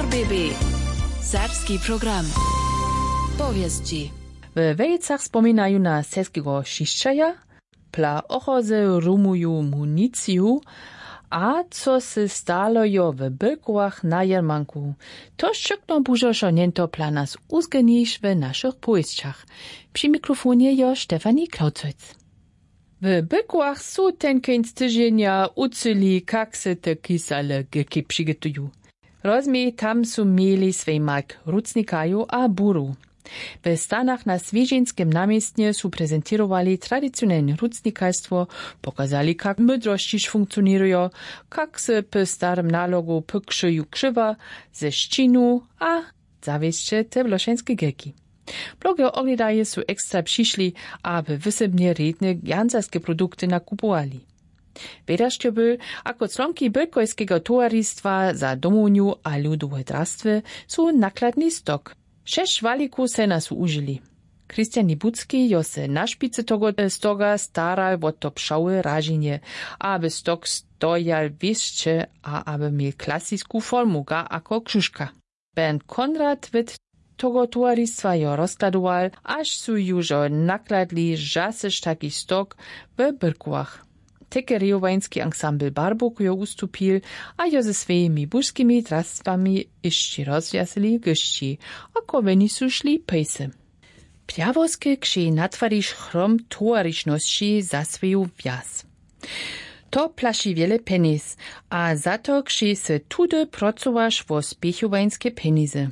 RBB Serbski program. Powieści. W Wejcach wspominają na seskiego Šišćaja, pla ochozy rumują municiju, a co se stalo jo w Bylkołach na Jermanku, to szczykno bużoszo niento planas uzgenisz w naszych powieściach. Przy mikrofonie jo Stefanie Klaucojc. W Bylkołach są ten końc tydzienia ucyli, jak se te kisale geki przygotują. Rozmie tam są mieli swej mark rucnikaju a buru. W Stanach na Swieżenskim namiestnie są prezentowali tradycjonalne rucnikarstwo, pokazali, jak mydrościż funkcjonują, jak se po starym nalogu pykrzyju krzywa ze ścinu, a zawieście te wloszeńskie geki. Blogie oglądaje są ekstra przyszli, aby wysebnie redne janzarskie produkty nakupowali. Wiedaście by, ako członki Bylkojskiego towarzystwa za domuniu a ludowe drastwy są nakladny stok. 6 walików se nas użyli. Krystian Nibucki jo se na szpicy tego stoga staral o to pszczoły rażenie, aby stok stojal wyższe, a aby miał klasyczną formę, jako krzyżka. Ben Konrad wid tego towarzystwa jo rozkladował, aż su już nakladli żasyż taki stok w Bylkołach. Teke riowański ensemble Barbuk jo ustupil, a jo ze swojimi burzkimi drastwami jeszcze rozwiasili gości, ako weni su szli pejsy. Pjawoskie krzy natwarisz chrom towarzyszności za swoją wjaz. To plaši wiele peniz, a za to krzy se tudy pracowasz wo spiechowańskie penize.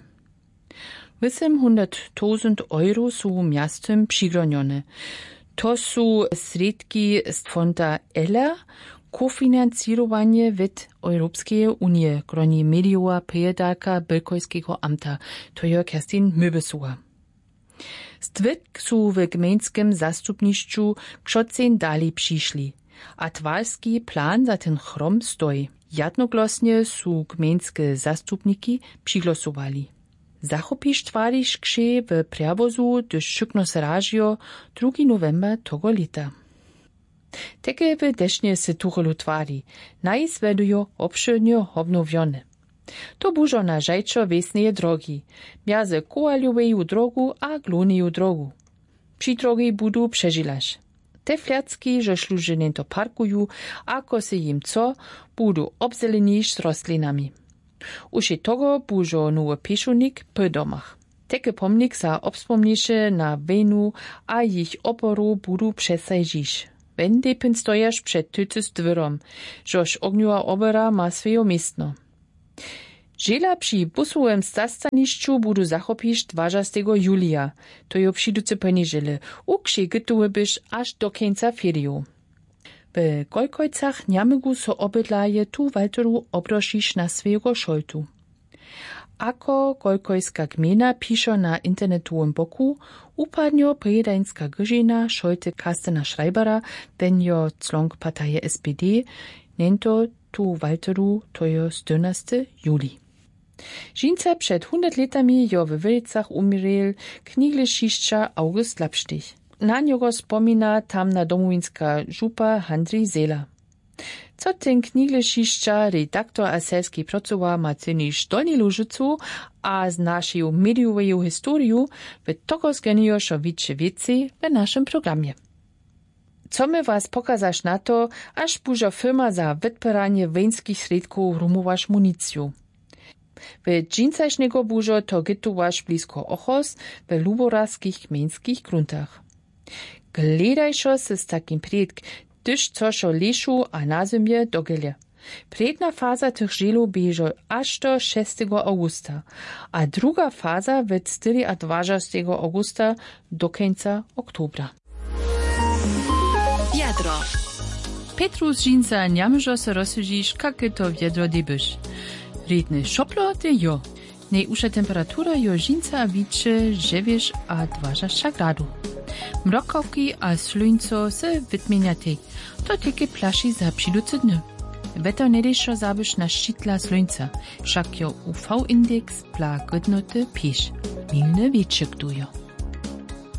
800.000 euro są miastem przygronione. To są środki z fonda ELA, kofinansowanie від Europejskiej Unii, kroni mediowa prijedalka Bylkojskiego amta, to je Kerstin Möbesuła. Stwyk są w gmejskim zastupniszczu krzocen dali przyszli, a twalski plan za ten chrom stoi. Jednogłosnie są gmejskie zastupniki przygłosowali. Zachopisz twarisz krzy w przewozu do szykno se ražio 2. november tego lita. Teke w desznie se tuchelu twari, najsvedujo obširnjo obnowione. To bužo na žajčo vesneje drogi, miaze koaljoveju drogu a gloneju drogu. Przy drogi budu przežilaš. Te fliacki, że szlužene to parkuju, ako se jim co, budu obzeleniš s rostlinami. Uši togo bužo nowy pieszonik po domach. Teke pomnik za obspomniše na wenu a ich oporu budu przesajdziš. Wenn depin stojaš przed tycys dwyrom, żoż ogniowa obera ma swoje miestno. Żela przy busowym zastaniszczu budu zachopisz 20. julia, to jo przyduce poniedziele, ukrzy gotowy byś aż do końca feriu. W Golkojcach niamygu so obydlaje tu Walteru obrošiš na swojego szoltu. Ako Golkojska gmina pisze na internetowym boku, upadnio prejedańska grzina szolty Kastena Schreibera, benjo członk partaje SPD, nento tu Walteru to jo 14. juli. Žinca przed 100 latami jo w Wejcach umierel knigle Šišća August Lapštich. Na niego wspomina tamna domovinska župa Handrij Zela. Co ten knigle Šišća redaktor a selski pracowa Marcini Stolni Lužicu a z naszej mediowej historiu w tego zganijo šo wicze wieci w naszym programie. Co my was pokazasz na to, aż bužo firma za wytpieranie wejnskich środków rumowasz municiju. W dżincaśnego bužo to gytowasz blisko Ochos w luboraskich gmejnskich gruntach. Gledajšo se z takim predk, tyž cošo lešu a na zemlje dogelje. Predna faza tych želov bežo až do 6. augusta, a druga faza od 24. augusta do końca oktobra. Wiadro. Petrus Žinca njamžo se rozsužiš, kak to wiadro debyš. Redne šoplo de jo. Najusza temperatura jo Žinca wicze 9 a 20 gradu. Mrokowki a slunco se wytmieniate. To tylko plaši za przyduce dny. Weto nedešo zabyš na ščitla slunca, však jo UV-indeks pla godnoty piš. Milne wieczek dujo.